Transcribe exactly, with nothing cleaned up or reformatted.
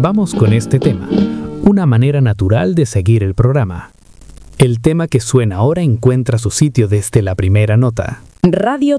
Vamos con este tema, una manera natural de seguir el programa. El tema que suena ahora encuentra su sitio desde la primera nota. Radio